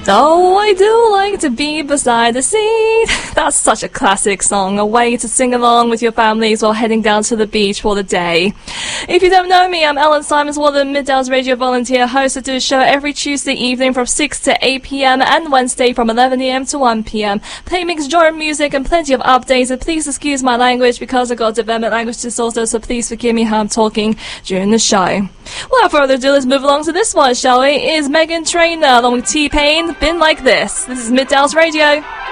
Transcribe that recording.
Oh, I do like to be beside the sea. That's such a classic song, a way to sing along with your families while heading down to the beach for the day. If you don't know me, I'm Ellen Simonswell, the Middel's Radio Volunteer host. I do a show every Tuesday evening from 6 to 8 p.m. and Wednesday from 11 a.m. to 1 p.m. Play mixed genre music and plenty of updates, and please excuse my language because I got development language disorder, so please forgive me how I'm talking during the show. Without further ado, let's move along to this one, shall we? Is Meghan Trainor along with T-Pain, Been Like This. This is Middel's Radio.